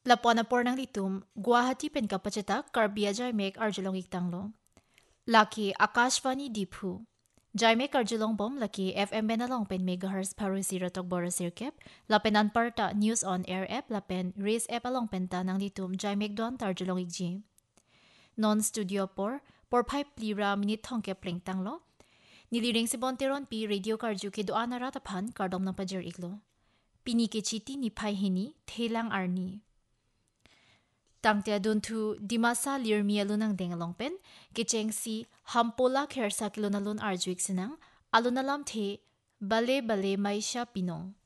Lapuan ng litum, Guwahati pen kapacita Karbia Jaimek Arjulong Iktanglo. Laki Akashvani Diphu. Jaimek Arjulong Bom laki FM Benalong pen megahertz paru siratok bora sirkep. Lapenan parta News on Air app lapen Race app along penta ng litum Jaimek Don Tarjulong Igji. Non-studio por pipe plira minute hongke pleng tanglo. Niliring si Bonteron pi radio karju ke doa na ratapan kardom ng pajer iglo. Pinike chiti ni pai hini telang arni. Tangtia duntu dimasa lirmi alunang dengalongpen, kicheng si hampola kersa kilonalun arjuik sinang, alunalam te bale bale maisha pinong.